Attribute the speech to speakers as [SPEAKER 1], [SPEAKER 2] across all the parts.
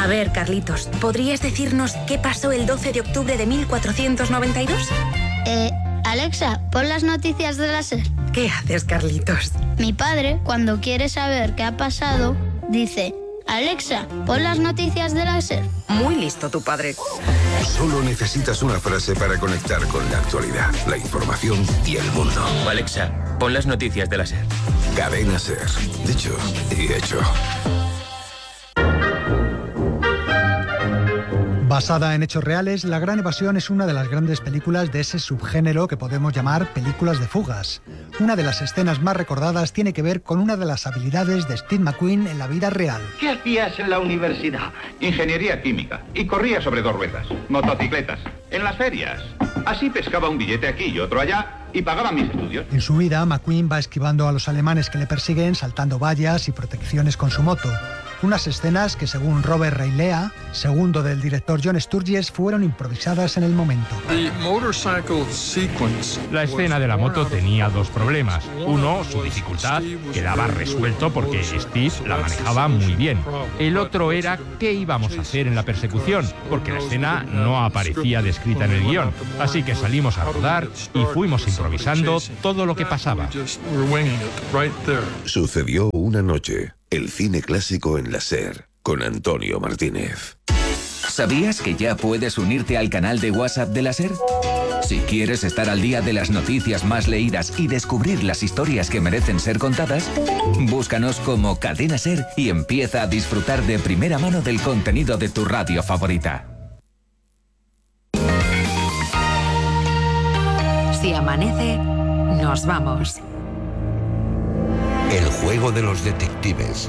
[SPEAKER 1] A ver, Carlitos, ¿podrías decirnos qué pasó el 12 de octubre de 1492?
[SPEAKER 2] Alexa, pon las noticias de la SER.
[SPEAKER 1] ¿Qué haces, Carlitos?
[SPEAKER 2] Mi padre, cuando quiere saber qué ha pasado, dice: Alexa, pon las noticias de la SER.
[SPEAKER 1] Muy listo tu padre.
[SPEAKER 3] Solo necesitas una frase para conectar con la actualidad, la información y el mundo.
[SPEAKER 4] Alexa, pon las noticias de la SER.
[SPEAKER 3] Cadena SER. Dicho y hecho.
[SPEAKER 5] Basada en hechos reales, La Gran Evasión es una de las grandes películas de ese subgénero que podemos llamar películas de fugas. Una de las escenas más recordadas tiene que ver con una de las habilidades de Steve McQueen en la vida real.
[SPEAKER 6] ¿Qué hacías en la universidad? Ingeniería química. Y corría sobre 2 ruedas. Motocicletas. En las ferias. Así pescaba un billete aquí y otro allá y pagaba mis estudios.
[SPEAKER 5] En su vida, McQueen va esquivando a los alemanes que le persiguen, saltando vallas y protecciones con su moto. Unas escenas que, según Robert Reilea, segundo del director John Sturges, fueron improvisadas en el momento.
[SPEAKER 7] La escena de la moto tenía 2 problemas. Uno, su dificultad, quedaba resuelto porque Steve la manejaba muy bien. El otro era qué íbamos a hacer en la persecución, porque la escena no aparecía descrita en el guión. Así que salimos a rodar y fuimos improvisando todo lo que pasaba.
[SPEAKER 3] Sucedió una noche. El cine clásico en la SER, con Antonio Martínez.
[SPEAKER 8] ¿Sabías que ya puedes unirte al canal de WhatsApp de la SER? Si quieres estar al día de las noticias más leídas y descubrir las historias que merecen ser contadas, búscanos como Cadena SER y empieza a disfrutar de primera mano del contenido de tu radio favorita.
[SPEAKER 1] Si amanece, nos vamos.
[SPEAKER 9] El juego de los detectives.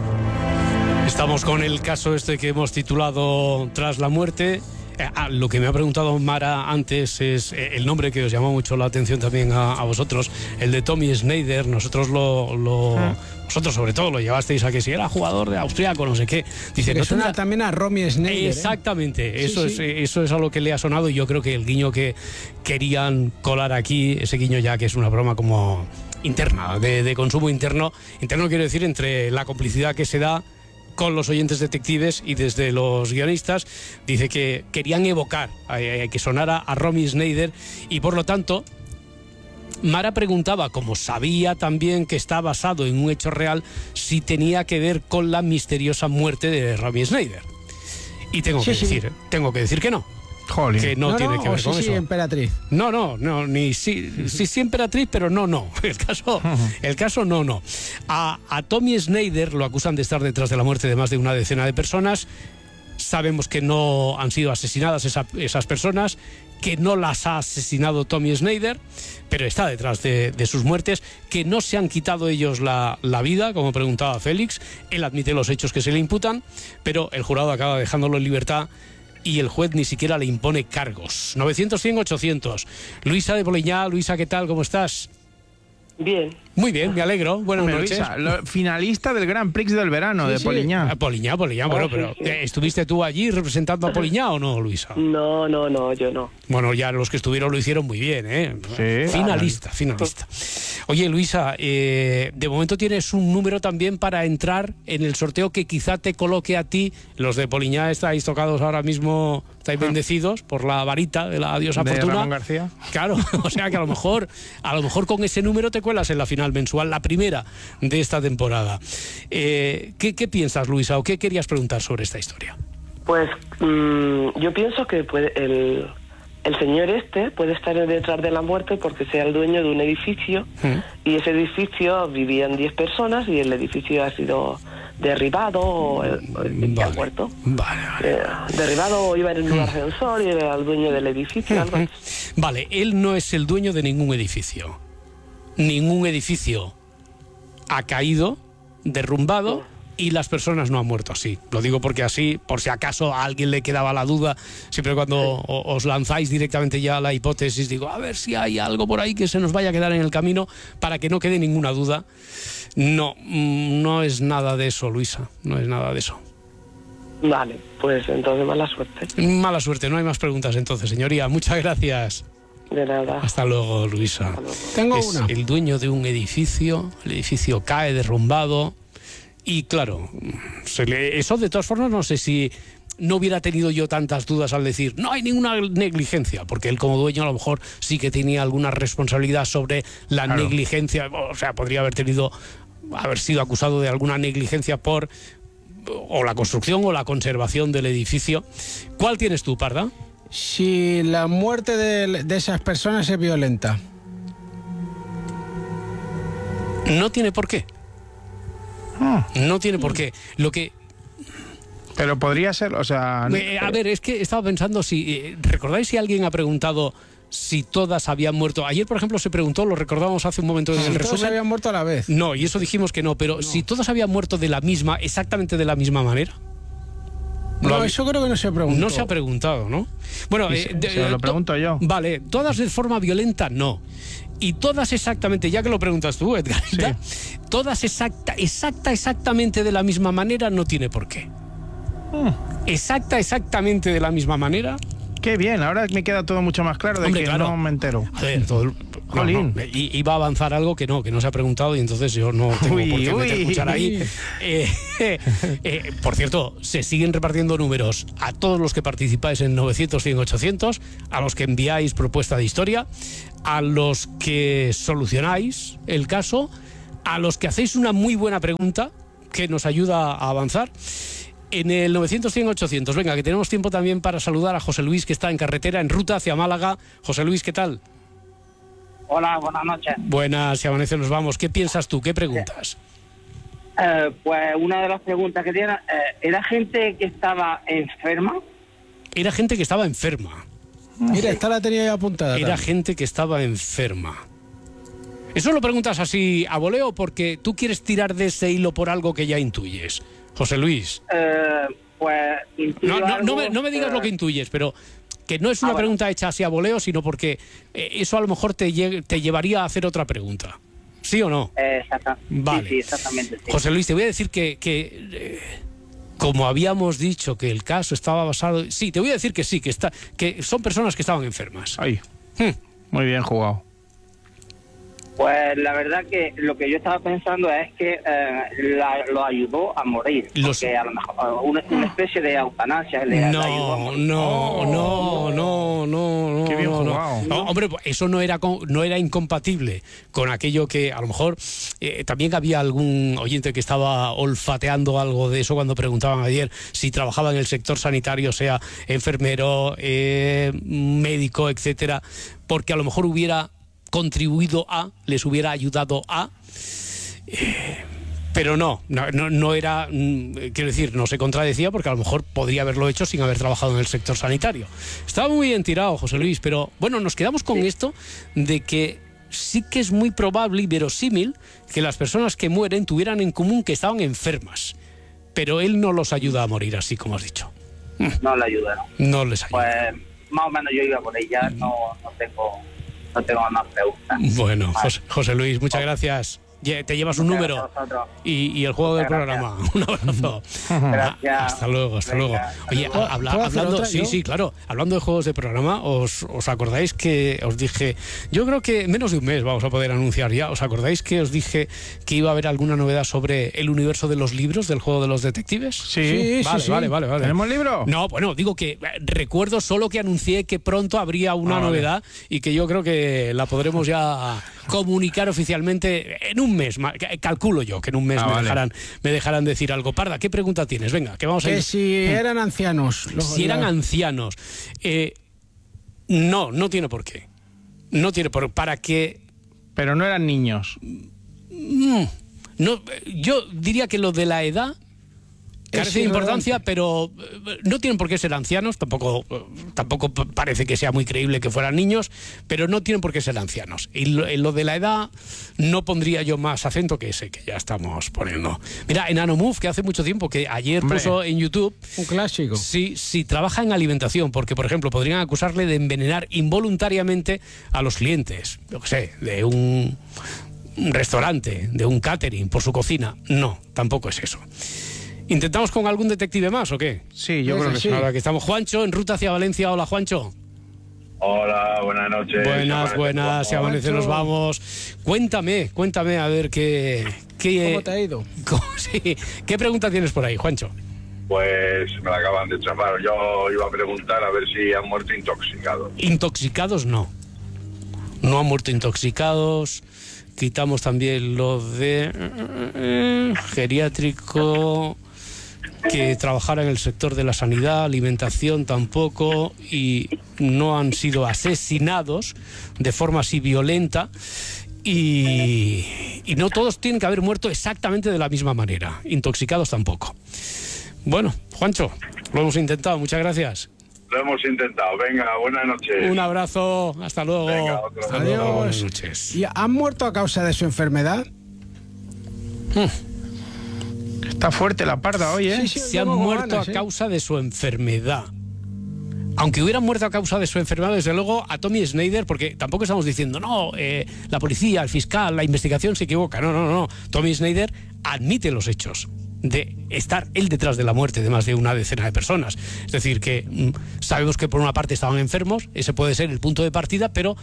[SPEAKER 10] Estamos con el caso este que hemos titulado Tras la muerte. Lo que me ha preguntado Mara antes es el nombre que os llamó mucho la atención también a vosotros, el de Tommy Schneider. Nosotros vosotros sobre todo lo llevasteis a que si era jugador de austriaco, no sé qué. Dice,
[SPEAKER 11] que suena también a Romy Schneider.
[SPEAKER 10] Exactamente,
[SPEAKER 11] Sí.
[SPEAKER 10] eso es a lo que le ha sonado, y yo creo que el guiño que querían colar aquí, ese guiño ya que es una broma como interna, de consumo interno. Interno quiero decir entre la complicidad que se da con los oyentes detectives y desde los guionistas. Dice que querían evocar que sonara a Romy Schneider, y por lo tanto Mara preguntaba, como sabía también que está basado en un hecho real, si tenía que ver con la misteriosa muerte de Romy Schneider. Y tengo que decir que no.
[SPEAKER 11] Jolín.
[SPEAKER 10] Que no tiene que ver con eso.
[SPEAKER 11] Sí, emperatriz.
[SPEAKER 10] No, ni sí emperatriz, pero no. El caso no. A Tommy Schneider lo acusan de estar detrás de la muerte de más de una decena de personas. Sabemos que no han sido asesinadas esas personas, que no las ha asesinado Tommy Schneider, pero está detrás de sus muertes, que no se han quitado ellos la vida, como preguntaba Félix. Él admite los hechos que se le imputan, pero el jurado acaba dejándolo en libertad y el juez ni siquiera le impone cargos. 900-100-800. Luisa de Poliñá. Luisa, ¿qué tal? ¿Cómo estás?
[SPEAKER 12] Bien.
[SPEAKER 10] Muy bien, me alegro. Buenas noches.
[SPEAKER 11] Luisa, finalista del Grand Prix del verano de Poliñá.
[SPEAKER 10] Poliñá. Bueno, pero ¿estuviste tú allí representando a Poliñá o no, Luisa?
[SPEAKER 12] No, yo no.
[SPEAKER 10] Bueno, ya los que estuvieron lo hicieron muy bien, ¿eh?
[SPEAKER 11] Sí.
[SPEAKER 10] Finalista. Oye, Luisa, de momento tienes un número también para entrar en el sorteo que quizá te coloque a ti. Los de Poliñá estáis tocados ahora mismo, estáis bendecidos por la varita de la diosa Fortuna.
[SPEAKER 11] Ramón García.
[SPEAKER 10] Claro, o sea que a lo mejor con ese número te cuelas en la final mensual, la primera de esta temporada. ¿Qué piensas, Luisa, o qué querías preguntar sobre esta historia?
[SPEAKER 12] Pues yo pienso que el señor puede estar detrás de la muerte porque sea el dueño de un edificio, y ese edificio vivían 10 personas y el edificio ha sido derribado o ha muerto. Vale. Derribado, o iba en un ascensor y era el dueño del edificio. Algo así.
[SPEAKER 10] Vale, él no es el dueño de ningún edificio. Ningún edificio ha caído, derrumbado, y las personas no han muerto así. Lo digo porque así, por si acaso a alguien le quedaba la duda, siempre cuando os lanzáis directamente ya a la hipótesis, digo, a ver si hay algo por ahí que se nos vaya a quedar en el camino, para que no quede ninguna duda. No es nada de eso, Luisa, no es nada de eso.
[SPEAKER 12] Vale, pues entonces mala suerte.
[SPEAKER 10] Mala suerte, no hay más preguntas entonces, señoría. Muchas gracias.
[SPEAKER 12] De nada.
[SPEAKER 10] Hasta luego, Luisa.
[SPEAKER 11] Tengo
[SPEAKER 10] es
[SPEAKER 11] una.
[SPEAKER 10] el dueño de un edificio, el edificio cae derrumbado Y claro, eso de todas formas no sé si no hubiera tenido yo tantas dudas al decir no hay ninguna negligencia, porque él como dueño a lo mejor sí que tenía alguna responsabilidad sobre la negligencia, o sea, podría haber sido acusado de alguna negligencia por o la construcción o la conservación del edificio. ¿Cuál tienes tú, Parda?
[SPEAKER 11] Si la muerte de esas personas es violenta.
[SPEAKER 10] No tiene por qué. No tiene por qué. Lo que...
[SPEAKER 11] Pero podría ser, o sea...
[SPEAKER 10] a ver, es que estaba pensando si... ¿recordáis si alguien ha preguntado si todas habían muerto? Ayer, por ejemplo, se preguntó, lo recordamos hace un momento en el resumen.
[SPEAKER 11] ¿Todos habían muerto a la vez?
[SPEAKER 10] No, y eso dijimos que no, pero si todos habían muerto exactamente de la misma manera.
[SPEAKER 11] No, eso creo que no se ha preguntado.
[SPEAKER 10] No se ha preguntado, ¿no? Bueno,
[SPEAKER 11] se lo pregunto yo.
[SPEAKER 10] Vale, todas de forma violenta, no. Y todas exactamente, ya que lo preguntas tú, Edgar, todas exactamente de la misma manera, no tiene por qué. Exactamente de la misma manera.
[SPEAKER 11] Qué bien, ahora me queda todo mucho más claro de que claro. No me entero.
[SPEAKER 10] A ver, iba a avanzar algo que no se ha preguntado y entonces yo no tengo por qué meter cuchara ahí. Por cierto, se siguen repartiendo números a todos los que participáis en 900, 100, 800, a los que enviáis propuesta de historia, a los que solucionáis el caso, a los que hacéis una muy buena pregunta que nos ayuda a avanzar. En el 900, 100, 800. Venga, que tenemos tiempo también para saludar a José Luis, que está en carretera, en ruta hacia Málaga. José Luis, ¿qué tal?
[SPEAKER 13] Hola, buenas noches.
[SPEAKER 10] Buenas, si amanece nos vamos. ¿Qué piensas tú? ¿Qué preguntas?
[SPEAKER 13] Pues una de las preguntas que tiene, ¿era gente que estaba enferma?
[SPEAKER 10] Era gente que estaba enferma.
[SPEAKER 11] Mira, esta la tenía ya apuntada.
[SPEAKER 10] Era
[SPEAKER 11] también.
[SPEAKER 10] gente que estaba enferma. ¿Eso lo preguntas así a voleo porque tú quieres tirar de ese hilo por algo que ya intuyes? José Luis.
[SPEAKER 13] Pues
[SPEAKER 10] no me digas lo que intuyes, pero que no es una pregunta hecha así a voleo, sino porque eso a lo mejor te llevaría a hacer otra pregunta. ¿Sí o no? Vale.
[SPEAKER 13] Sí, exactamente. Sí.
[SPEAKER 10] José Luis, te voy a decir que como habíamos dicho que el caso estaba basado... Sí, te voy a decir que sí, que son personas que estaban enfermas.
[SPEAKER 11] Ay, muy bien jugado.
[SPEAKER 13] Pues la verdad que lo que yo estaba pensando es que lo ayudó a morir. Porque a lo mejor una especie de eutanasia le ayudó a morir.
[SPEAKER 10] No.
[SPEAKER 11] Qué bien jugado.
[SPEAKER 10] No, hombre, eso no era incompatible con aquello que a lo mejor también había algún oyente que estaba olfateando algo de eso cuando preguntaban ayer si trabajaba en el sector sanitario, sea enfermero, médico, etcétera, porque a lo mejor hubiera les hubiera ayudado a... pero no era, quiero decir, no se contradecía porque a lo mejor podría haberlo hecho sin haber trabajado en el sector sanitario. Estaba muy bien tirado, José Luis, pero bueno, nos quedamos con esto de que sí que es muy probable y verosímil que las personas que mueren tuvieran en común que estaban enfermas, pero él no los ayuda a morir, así como has dicho.
[SPEAKER 13] No le ayudaron.
[SPEAKER 10] No les ayuda.
[SPEAKER 13] Pues más o menos yo iba por ella, no tengo más preguntas.
[SPEAKER 10] Bueno, José Luis, muchas gracias. Te llevas un número y el juego del programa. Un abrazo.
[SPEAKER 13] Gracias.
[SPEAKER 10] Hasta luego. Oye, hablando, sí, claro. Hablando de juegos de programa, ¿os acordáis que os dije? Yo creo que menos de un mes vamos a poder anunciar ya. ¿Os acordáis que os dije que iba a haber alguna novedad sobre el universo de los libros del juego de los detectives?
[SPEAKER 11] Sí.
[SPEAKER 10] Vale.
[SPEAKER 11] ¿Tenemos libro?
[SPEAKER 10] No, bueno, digo que recuerdo solo que anuncié que pronto habría una novedad y que yo creo que la podremos ya comunicar oficialmente en un mes, calculo yo que en un mes me dejarán decir algo. Parda, ¿qué pregunta tienes? Venga, que vamos a ir.
[SPEAKER 11] Que si eran ancianos.
[SPEAKER 10] Si eran ancianos. No tiene por qué. No tiene por qué. ¿Para qué?
[SPEAKER 11] Pero no eran niños.
[SPEAKER 10] No, yo diría que lo de la edad carece de importancia, pero no tienen por qué ser ancianos, tampoco parece que sea muy creíble que fueran niños, pero no tienen por qué ser ancianos. Y lo de la edad no pondría yo más acento que ese que ya estamos poniendo. Mira, en Anomove, que hace mucho tiempo, que ayer puso en YouTube...
[SPEAKER 11] Un clásico.
[SPEAKER 10] Sí, trabaja en alimentación, porque, por ejemplo, podrían acusarle de envenenar involuntariamente a los clientes, yo qué sé, de un restaurante, de un catering, por su cocina. No, tampoco es eso. ¿Intentamos con algún detective más o qué?
[SPEAKER 11] Sí, yo creo que sí.
[SPEAKER 10] Ahora que estamos, Juancho, en ruta hacia Valencia. Hola, Juancho.
[SPEAKER 14] Hola, buenas noches.
[SPEAKER 10] Buenas, si amanece nos vamos. Cuéntame, a ver qué ¿Cómo te ha ido? Sí. ¿Qué pregunta tienes por ahí, Juancho?
[SPEAKER 14] Pues me la acaban de chafar. Yo iba a preguntar a ver si han muerto intoxicados.
[SPEAKER 10] Intoxicados no. No han muerto intoxicados. Quitamos también lo de geriátrico, que trabajara en el sector de la sanidad, alimentación tampoco, y no han sido asesinados de forma así violenta. Y no todos tienen que haber muerto exactamente de la misma manera. Intoxicados tampoco. Bueno, Juancho, lo hemos intentado. Muchas gracias.
[SPEAKER 14] Lo hemos intentado. Venga, buenas noches.
[SPEAKER 10] Un abrazo. Hasta luego.
[SPEAKER 14] Venga,
[SPEAKER 10] hasta luego. Buenas noches.
[SPEAKER 11] ¿Y han muerto a causa de su enfermedad?
[SPEAKER 15] Está fuerte la parda hoy, ¿eh?
[SPEAKER 10] Sí, se han muerto a causa de su enfermedad. Aunque hubieran muerto a causa de su enfermedad, desde luego, a Tommy Snyder, porque tampoco estamos diciendo, no, la policía, el fiscal, la investigación se equivoca. No. Tommy Snyder admite los hechos de estar él detrás de la muerte de más de una decena de personas. Es decir, que sabemos que por una parte estaban enfermos, ese puede ser el punto de partida, pero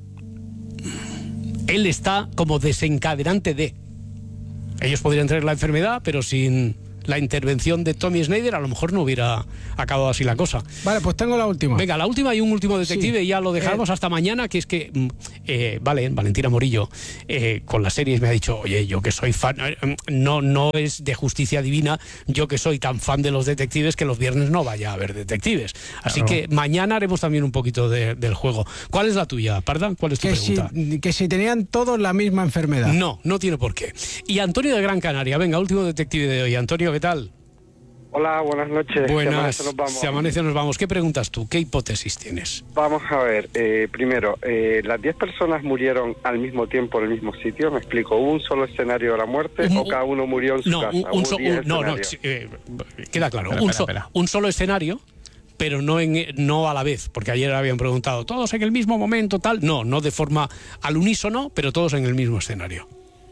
[SPEAKER 10] él está como desencadenante de... Ellos podrían tener la enfermedad, pero sin la intervención de Tommy Snyder a lo mejor no hubiera acabado así la cosa.
[SPEAKER 11] Vale, pues tengo la última.
[SPEAKER 10] Venga, la última y un último detective, sí. Y ya lo dejamos hasta mañana, que es que, Valentina Morillo, con las series me ha dicho, oye, yo que soy fan, no es de Justicia Divina, yo que soy tan fan de los detectives que los viernes no vaya a haber detectives. Así que mañana haremos también un poquito del juego. ¿Cuál es la tuya, Parda? ¿Cuál es tu pregunta?
[SPEAKER 11] Que si tenían todos la misma enfermedad.
[SPEAKER 10] No tiene por qué. Y Antonio de Gran Canaria, venga, último detective de hoy. Antonio, ¿qué tal?
[SPEAKER 16] Hola, buenas noches.
[SPEAKER 10] Buenas. Se amanece, nos vamos. ¿Qué preguntas tú? ¿Qué hipótesis tienes?
[SPEAKER 16] Vamos a ver. Primero, ¿las 10 personas murieron al mismo tiempo en el mismo sitio? Me explico. ¿Hubo un solo escenario de la muerte o cada uno murió en su casa?
[SPEAKER 10] Queda claro. Un solo escenario, pero no a la vez, porque ayer habían preguntado, ¿todos en el mismo momento, tal? No de forma al unísono, pero todos en el mismo escenario.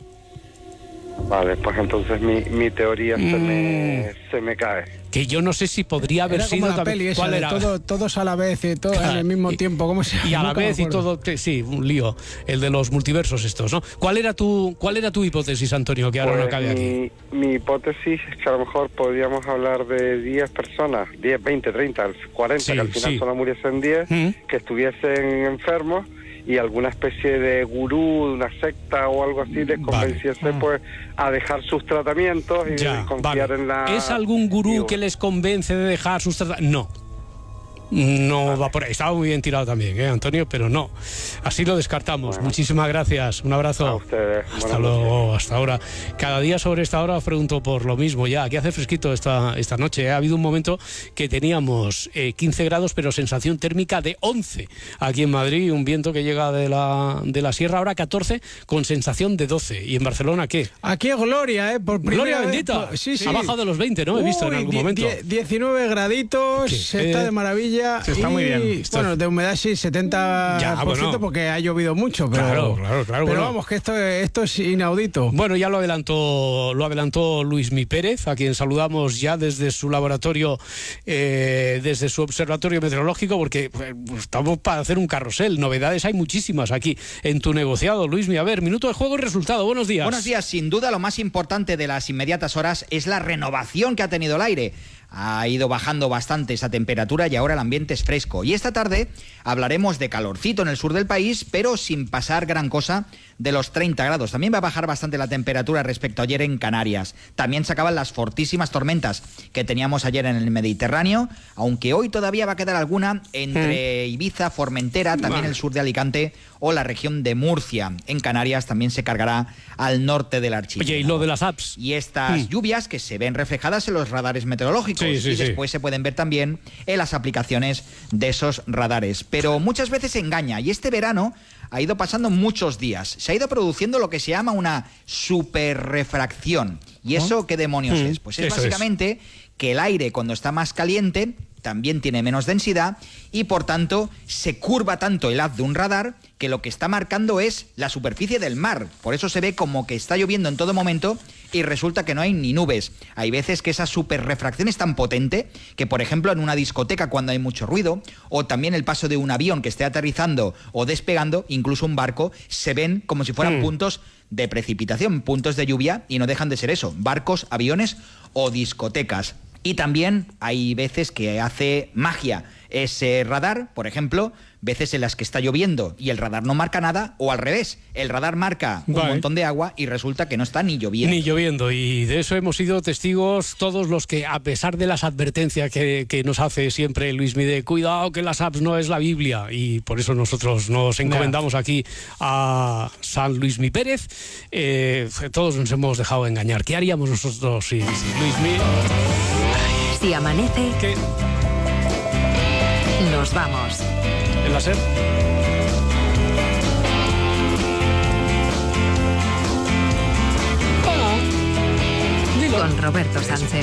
[SPEAKER 16] Vale, pues entonces mi teoría se me cae.
[SPEAKER 10] Que yo no sé si podría haber sido
[SPEAKER 11] como la peli esa, ¿cuál era? Todos a la vez y todos en el mismo tiempo. ¿Cómo se llama?
[SPEAKER 10] Y a la vez y todo, sí, un lío. El de los multiversos estos, ¿no? ¿Cuál era tu hipótesis, Antonio, que ahora no cabe aquí?
[SPEAKER 16] Mi hipótesis es que a lo mejor podríamos hablar de 10 personas, 10, 20, 30, 40, sí, que al final solo muriesen 10, que estuviesen enfermos, y alguna especie de gurú, de una secta o algo así les convenciese pues a dejar sus tratamientos y confiar en la...
[SPEAKER 10] ¿Es algún gurú que les convence de dejar sus tratamientos? No va por ahí. Estaba muy bien tirado también, Antonio, pero no. Así lo descartamos. Bueno. Muchísimas gracias. Un abrazo.
[SPEAKER 16] A ustedes.
[SPEAKER 10] Hasta luego, hasta ahora. Cada día sobre esta hora os pregunto por lo mismo ya. Aquí hace fresquito esta noche. Ha habido un momento que teníamos 15 grados, pero sensación térmica de 11 aquí en Madrid. Un viento que llega de la sierra, ahora 14, con sensación de 12. ¿Y en Barcelona qué?
[SPEAKER 11] Aquí es gloria, por primera
[SPEAKER 10] Gloria bendita.
[SPEAKER 11] Sí.
[SPEAKER 10] Ha bajado de los 20, ¿no? He visto en algún momento.
[SPEAKER 11] 19 graditos, está de maravilla.
[SPEAKER 15] Se está muy bien.
[SPEAKER 11] Bueno, de humedad sí, 70%, porque ha llovido mucho. Pero, claro. Pero vamos, que esto es inaudito.
[SPEAKER 10] Bueno, ya lo adelantó Luismi Pérez, a quien saludamos ya desde su laboratorio, desde su observatorio meteorológico, porque estamos para hacer un carrusel. Novedades hay muchísimas aquí en tu negociado. Luismi, a ver, minuto de juego y resultado. Buenos días.
[SPEAKER 17] Buenos días. Sin duda, lo más importante de las inmediatas horas es la renovación que ha tenido el aire. Ha ido bajando bastante esa temperatura y ahora el ambiente es fresco. Y esta tarde hablaremos de calorcito en el sur del país, pero sin pasar gran cosa de los 30 grados. También va a bajar bastante la temperatura respecto a ayer en Canarias. También se acaban las fortísimas tormentas que teníamos ayer en el Mediterráneo, aunque hoy todavía va a quedar alguna entre Ibiza, Formentera, también el sur de Alicante o la región de Murcia. En Canarias también se cargará al norte del archipiélago.
[SPEAKER 10] Oye, y lo de las apps.
[SPEAKER 17] Y estas lluvias que se ven reflejadas en los radares meteorológicos. Y después se pueden ver también en las aplicaciones de esos radares. Pero muchas veces engaña, y este verano ha ido pasando muchos días. Se ha ido produciendo lo que se llama una superrefracción. ¿Y eso qué demonios es? Pues es básicamente que el aire, cuando está más caliente, también tiene menos densidad y por tanto se curva tanto el haz de un radar que lo que está marcando es la superficie del mar. Por eso se ve como que está lloviendo en todo momento y resulta que no hay ni nubes. Hay veces que esa superrefracción es tan potente que, por ejemplo, en una discoteca cuando hay mucho ruido, o también el paso de un avión que esté aterrizando o despegando, incluso un barco, se ven como si fueran puntos de precipitación, puntos de lluvia, y no dejan de ser eso, barcos, aviones o discotecas. Y también hay veces que hace magia ese radar, por ejemplo, veces en las que está lloviendo y el radar no marca nada, o al revés, el radar marca un montón de agua y resulta que no está ni lloviendo.
[SPEAKER 10] Ni lloviendo, y de eso hemos sido testigos todos los que, a pesar de las advertencias que nos hace siempre Luismi de cuidado que las apps no es la Biblia, y por eso nosotros nos encomendamos aquí a San Luismi Pérez, todos nos hemos dejado engañar. ¿Qué haríamos nosotros sin Luismi?
[SPEAKER 18] Si amanece,
[SPEAKER 10] ¿qué?
[SPEAKER 18] Nos vamos.
[SPEAKER 10] ¿El láser?
[SPEAKER 18] Con Roberto Sánchez.